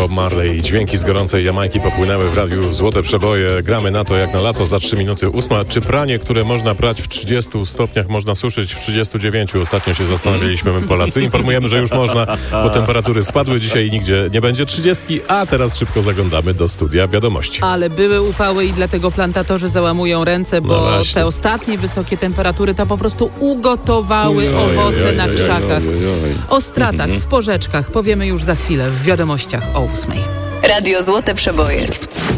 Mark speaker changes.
Speaker 1: Bob Marley. Dźwięki z gorącej Jamajki popłynęły w radiu Złote Przeboje. Gramy na to jak na lato za 3 minuty 8. Czy pranie, które można prać w 30 stopniach, można suszyć w 39? Ostatnio się zastanawialiśmy my Polacy. Informujemy, że już można, bo temperatury spadły. Dzisiaj nigdzie nie będzie 30, a teraz szybko zaglądamy do studia wiadomości.
Speaker 2: Ale były upały i dlatego plantatorzy załamują ręce, bo te ostatnie wysokie temperatury to po prostu ugotowały owoce na krzakach. O stratach w porzeczkach powiemy już za chwilę w wiadomościach o 8.
Speaker 3: Radio Złote Przeboje.